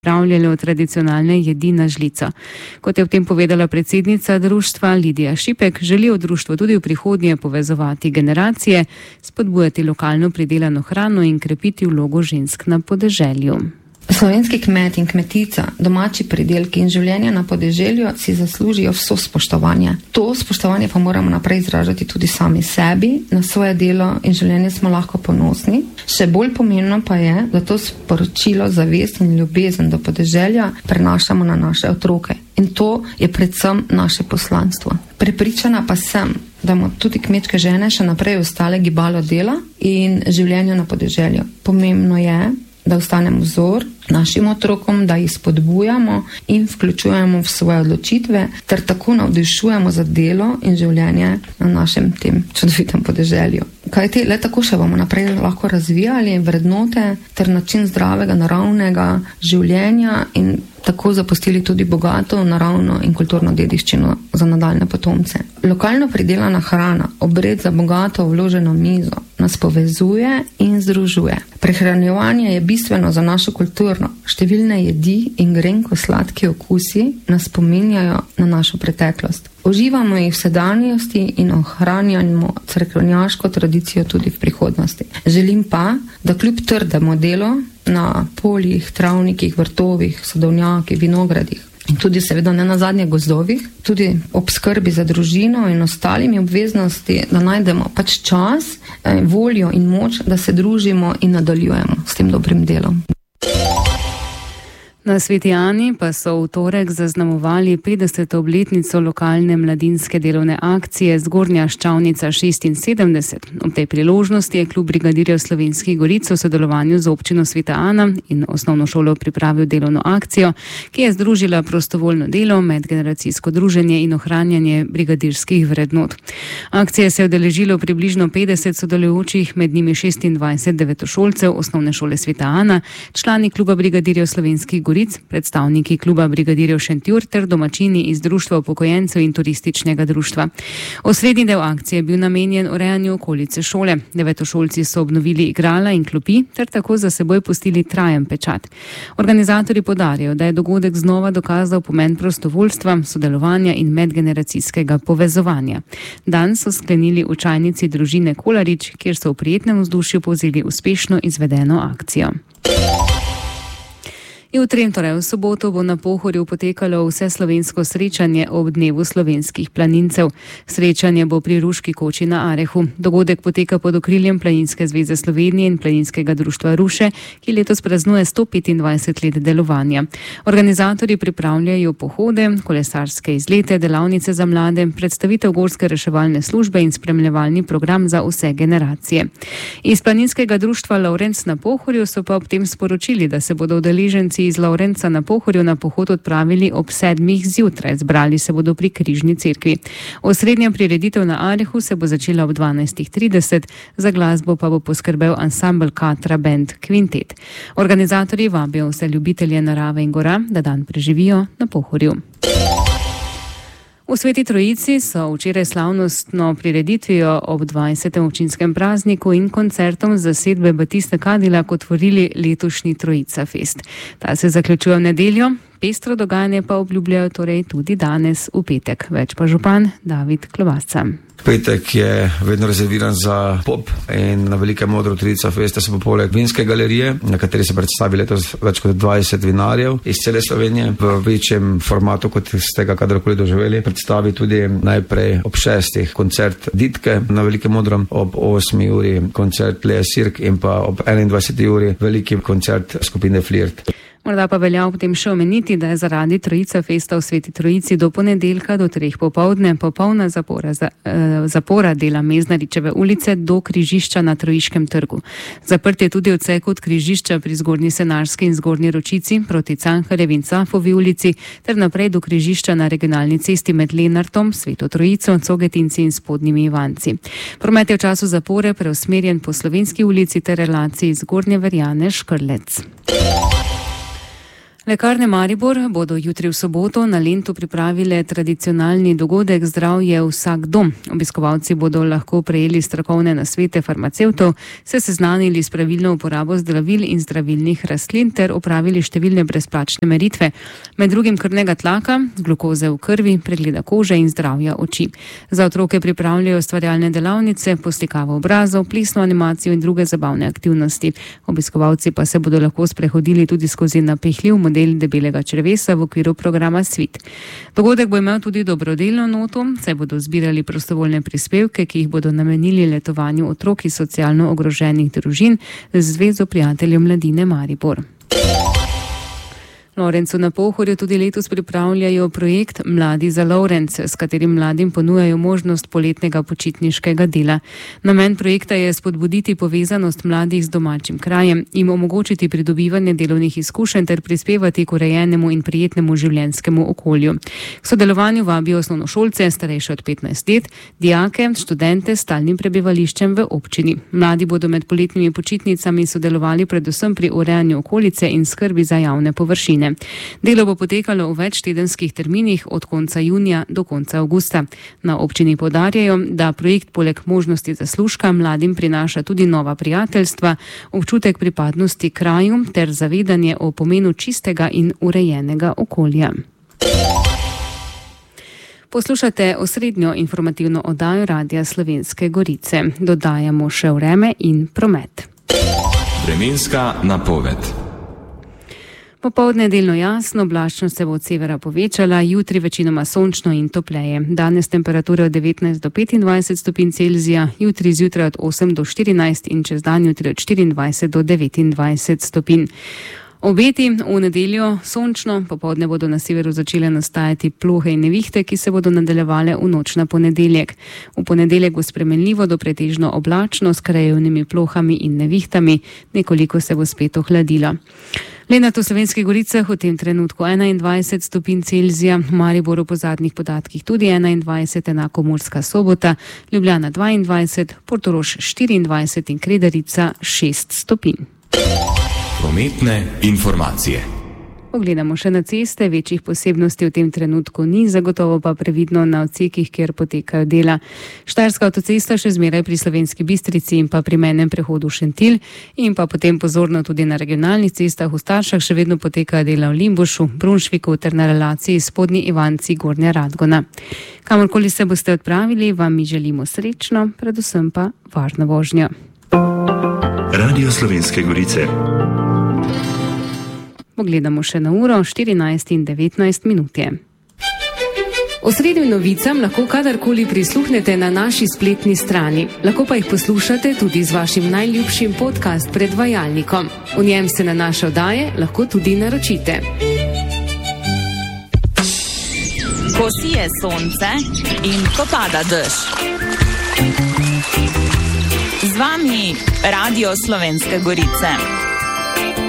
pripravljalo tradicionalne jedi na žlico. Kot je ob tem povedala predsednica društva Lidija Šipek, želi društvo tudi v prihodnje povezovati generacije, spodbujati lokalno pridelano hrano in krepiti vlogo žensk na podeželju. Slovenski kmet in kmetica, domači pridelki in življenje na podeželju si zaslužijo vso spoštovanje. To spoštovanje pa moramo naprej izražati tudi sami sebi, na svoje delo in življenje smo lahko ponosni. Še bolj pomembno pa je, da to sporočilo, zavest in ljubezen do podeželja prenašamo na naše otroke. In to je predvsem naše poslanstvo. Prepričana pa sem, da bomo tudi kmečke žene še naprej ostale gibalo dela in življenja na podeželju. Pomembno je, da ostanemo vzor našim otrokom, da jih spodbujamo in vključujemo v svoje odločitve, ter tako navdišujemo za delo in življenje na našem tem čudovitem podeželju. Kajti le tako še bomo naprej lahko razvijali vrednote ter način zdravega, naravnega življenja in tako zapustili tudi bogato, naravno in kulturno dediščino za nadaljne potomce. Lokalno pridelana hrana, obred za bogato vloženo mizo, nas povezuje in združuje. Prehranjevanje je bistveno za našo kulturno. Številne jedi in grenko sladki okusi nas spominjajo na našo preteklost. Uživamo jih v sedanjosti in ohranjamo cerkvenjaško tradicijo tudi v prihodnosti. Želim pa, da kljub trdemu delu na poljih, travnikih, vrtovih, sadovnjakih, vinogradih in tudi seveda ne nazadnje gozdovih, tudi ob skrbi za družino in ostalimi obveznosti, da najdemo pač čas, voljo in moč, da se družimo in nadaljujemo s tem dobrim delom. Na Sveti Ani pa so v torek zaznamovali 50. obletnico lokalne mladinske delovne akcije Zgornja Ščavnica 76. Ob tej priložnosti je klub brigadirjev Slovenskih Goric v sodelovanju z občino Sveta Ana in osnovno šolo pripravil delovno akcijo, ki je združila prostovoljno delo, medgeneracijsko druženje in ohranjanje brigadirskih vrednot. Akcije se je udeležilo približno 50 sodelujočih, med njimi 26 devetošolcev osnovne šole Sveta Ana, člani kluba brigadirjev Slovenskih Goric, predstavniki kluba brigadirjev Šentjur ter domačini iz Društva upokojencev in turističnega društva. Osrednji del akcije je bil namenjen urejanju okolice šole. Devetošolci so obnovili igrala in klopi ter tako za seboj pustili trajen pečat. Organizatorji poudarjajo, da je dogodek znova dokazal pomen prostovoljstva, sodelovanja in medgeneracijskega povezovanja. Dan so sklenili v čajnici družine Kolarič, kjer so v prijetnem vzdušju povzeli uspešno izvedeno akcijo. Jutri, torej v soboto, bo na Pohorju potekalo vseslovensko srečanje ob dnevu slovenskih planincev. Srečanje bo pri Ruški koči na Arehu. Dogodek poteka pod okriljem Planinske zveze Slovenije in Planinskega društva Ruše, ki letos praznuje 125 let delovanja. Organizatorji pripravljajo pohode, kolesarske izlete, delavnice za mlade, predstavitev gorske reševalne službe in spremljevalni program za vse generacije. Iz Planinskega društva Lovrenc na Pohorju so pa ob tem sporočili, da se bodo udeleženci iz Lovrenca na Pohorju na pohod odpravili ob 7. zjutraj. Zbrali se bodo pri Križni cerkvi. Osrednja prireditev na Arehu se bo začela ob 12:30, za glasbo pa bo poskrbel ansambel Katra Band Kvintet. Organizatorji vabijo vse ljubitelje narave in gora, da dan preživijo na Pohorju. V Sveti Trojici so včeraj slavnostno prireditvijo ob 20. občinskem prazniku in koncertom zasedbe Batiste Cadillac otvorili letošnji Trojica Fest. Ta se zaključuje v nedeljo, pestro dogajanje pa obljubljajo torej tudi danes v petek. Več pa župan David Klobasca. Petek je vedno rezerviran za pop in na Velikem odru Trojica Festa se bo poleg vinske galerije, na kateri se predstavi letos več kot 20 vinarjev iz cele Slovenije v večjem formatu, kot ste ga kadarkoli doživeli. Predstavi tudi najprej ob 6. koncert Ditke na Velikem odru, ob 8. uri koncert Lea Sirk in pa ob 21. uri veliki koncert skupine Flirt. Morda pa velja ob tem še omeniti, da je zaradi Trojica Festa v Sveti Trojici do ponedeljka do 3 popoldne popolna zapora dela Meznaričeve ulice do križišča na Trojiškem trgu. Zaprt je tudi odsek od križišča pri Zgornji Senarski in Zgornji Ročici proti Cankarjevi in Cafovi ulici ter naprej do križišča na regionalni cesti med Lenartom, Sveto Trojico, Cogetinci in Spodnjimi Ivanci. Promet je v času zapore preusmerjen po Slovenski ulici ter relaciji Zgornje Verjane Škrlec. Lekarne Maribor bodo jutri v soboto na Lentu pripravile tradicionalni dogodek Zdravje vsak dom. Obiskovalci bodo lahko prejeli strokovne nasvete farmacevtov, se seznanili s pravilno uporabo zdravil in zdravilnih rastlin ter opravili številne brezplačne meritve, med drugim krvnega tlaka, glukoze v krvi, pregleda kože in zdravja oči. Za otroke pripravljajo ustvarjalne delavnice, poslikavo obrazov, plesno animacijo in druge zabavne aktivnosti. Obiskovalci pa se bodo lahko sprehodili tudi skozi napihljiv model debelega črevesa v okviru programa Svit. Dogodek bo imel tudi dobrodelno noto, saj bodo zbirali prostovoljne prispevke, ki jih bodo namenili letovanju otrok iz socialno ogroženih družin z Zvezo prijateljev mladine Maribor. Lovrencu na Pohorju tudi letos pripravljajo projekt Mladi za Lovrenc, s katerim mladim ponujajo možnost poletnega počitniškega dela. Namen projekta je spodbuditi povezanost mladih z domačim krajem, jim omogočiti pridobivanje delovnih izkušenj ter prispevati k urejenemu in prijetnemu življenjskemu okolju. K sodelovanju vabijo osnovnošolce, starejše od 15 let, dijake, študente s stalnim prebivališčem v občini. Mladi bodo med poletnimi počitnicami sodelovali predvsem pri urejanju okolice in skrbi za javne površine. Delo bo potekalo v več tedenskih terminih od konca junija do konca avgusta. Na občini poudarjajo, da projekt poleg možnosti zaslužka mladim prinaša tudi nova prijateljstva, občutek pripadnosti kraju ter zavedanje o pomenu čistega in urejenega okolja. Poslušate osrednjo informativno oddajo Radia Slovenske Gorice. Dodajamo še vreme in promet. Vremenska napoved. Popoldne delno jasno, oblačnost se bo od severa povečala, jutri večinoma sončno in topleje. Danes temperature od 19 do 25 stopinj Celzija, jutri zjutraj od 8 do 14 in čez dan jutri od 24 do 29 stopinj. Obeti v nedeljo sončno, popoldne bodo na severu začele nastajati plohe in nevihte, ki se bodo nadaljevale v noč na ponedeljek. V ponedeljek bo spremenljivo do pretežno oblačno s krajevnimi plohami in nevihtami, nekoliko se bo spet ohladilo. Lenart v Slovenskih Goricah v tem trenutku 21 stopinj Celzija, v Mariboru po zadnjih podatkih tudi 21, enako Murska Sobota, Ljubljana 22, Portorož 24 in Kredarica 6 stopinj. Prometne informacije. Pogledamo še na ceste, večjih posebnosti v tem trenutku ni, zagotovo pa previdno na odsekih, kjer potekajo dela. Štajerska avtocesta še zmeraj pri Slovenski Bistrici in pa pri mejnem prehodu Šentilj in pa potem pozorno tudi na regionalnih cestah v Staršah še vedno potekajo dela v Limbušu, Brunšviku ter na relaciji Spodnji Ivanci Gornja Radgona. Kamorkoli se boste odpravili, vam mi želimo srečno, predvsem pa varno vožnjo. Radio Slovenske Gorice. Pogledamo še na uro, 14 in 19 minut je. Osrednjim novicam lahko kadarkoli prisluhnete na naši spletni strani. Lahko pa jih poslušate tudi z vašim najljubšim podcast predvajalnikom. V njem se na naše oddaje lahko tudi naročite. Ko sije sonce in ko pada dež. Z vami Radio Slovenske Gorice.